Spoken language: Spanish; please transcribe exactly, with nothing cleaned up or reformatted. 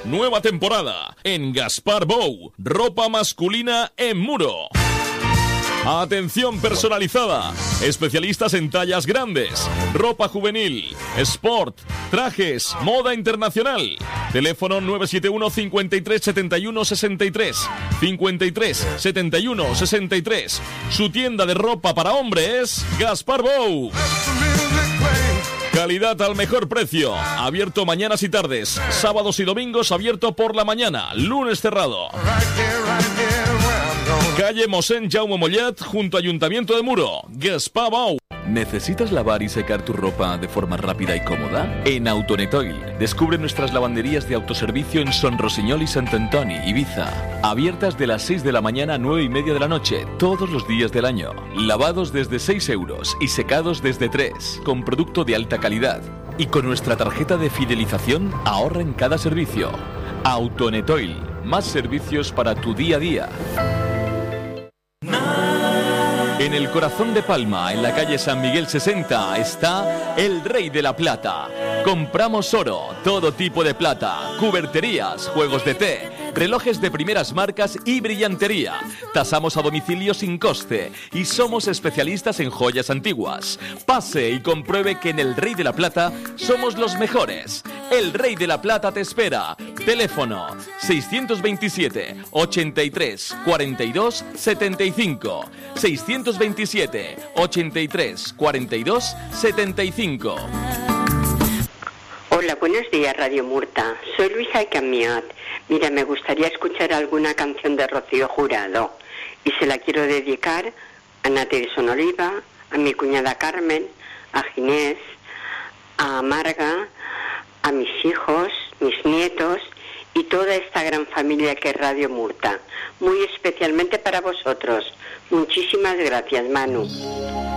nueva temporada en Gaspar Bou, ropa masculina en Muro. Atención personalizada, especialistas en tallas grandes, ropa juvenil, sport, trajes, moda internacional. Teléfono nueve siete uno, cincuenta y tres, setenta y uno, sesenta y tres, cincuenta y tres, setenta y uno, sesenta y tres. Su tienda de ropa para hombres, Gaspar Bou. Calidad al mejor precio. Abierto mañanas y tardes. Sábados y domingos abierto por la mañana. Lunes cerrado. Calle Mosén Jaume Mollet, junto a Ayuntamiento de Muro. Gaspar Bou. ¿Necesitas lavar y secar tu ropa de forma rápida y cómoda? En Autonetoil, descubre nuestras lavanderías de autoservicio en Son Rosiñol y Sant Antoni, Ibiza. Abiertas de las seis de la mañana a nueve y media de la noche, todos los días del año. Lavados desde seis euros y secados desde tres, con producto de alta calidad. Y con nuestra tarjeta de fidelización, ahorra en cada servicio. Autonetoil, más servicios para tu día a día. En el corazón de Palma, en la calle San Miguel sesenta, está el Rey de la Plata. Compramos oro, todo tipo de plata, cuberterías, juegos de té, relojes de primeras marcas y brillantería. Tasamos a domicilio sin coste y somos especialistas en joyas antiguas. Pase y compruebe que en el Rey de la Plata somos los mejores. El Rey de la Plata te espera. Teléfono seiscientos veintisiete, ochenta y tres, cuarenta y dos, setenta y cinco. seiscientos veintisiete, ochenta y tres, cuarenta y dos, setenta y cinco. Hola, buenos días, Radio Murta. Soy Luisa Camiat. Mira, me gustaría escuchar alguna canción de Rocío Jurado y se la quiero dedicar a Nati de Sonoliva, a mi cuñada Carmen, a Ginés, a Marga, a mis hijos, mis nietos y toda esta gran familia que es Radio Murta. Muy especialmente para vosotros. Muchísimas gracias, Manu.